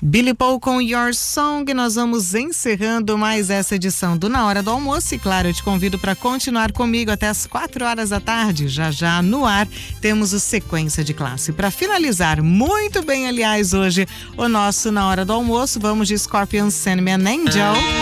Billy Paul com Your Song. Nós vamos encerrando mais essa edição do Na Hora do Almoço e claro, eu te convido para continuar comigo até as 4 horas da tarde. Já já no ar temos o Sequência de Classe. Para finalizar muito bem, aliás, hoje o nosso Na Hora do Almoço, vamos de Scorpions Sandman Angel.